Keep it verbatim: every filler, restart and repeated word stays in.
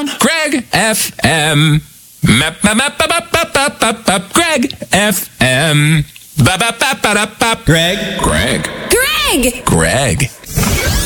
Greg F M. Map, map, map, map, map, map, map, map. Greg F M. Ba, ba, ba, ba, da, ba. Greg. Greg. Greg! Greg.